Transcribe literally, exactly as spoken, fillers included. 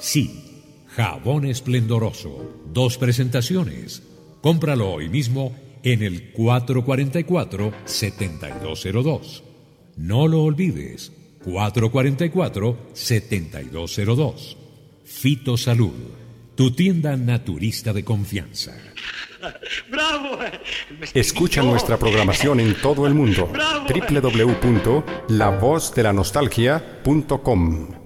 Sí, jabón esplendoroso. Dos presentaciones. Cómpralo hoy mismo en el cuatro cuatro cuatro, siete dos cero dos. No lo olvides, cuatro cuatro cuatro, siete dos cero dos. Fitosalud, tu tienda naturista de confianza. ¡Bravo! Escucha nuestra programación en todo el mundo. ¡Bravo! doble u doble u doble u punto la voz de la nostalgia punto com